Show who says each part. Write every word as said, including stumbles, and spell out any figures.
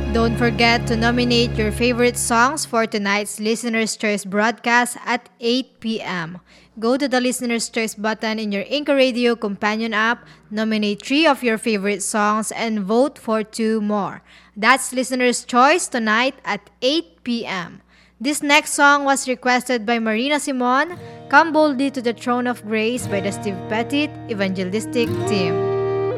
Speaker 1: Don't forget to nominate your favorite songs for tonight's Listener's Choice broadcast at eight p.m. Go to the Listener's Choice button in your Inca Radio companion app, nominate three of your favorite songs, and vote for two more. That's Listener's Choice tonight at eight p.m. This next song was requested by Marina Simon, Come Boldly to the Throne of Grace by the Steve Pettit Evangelistic Team.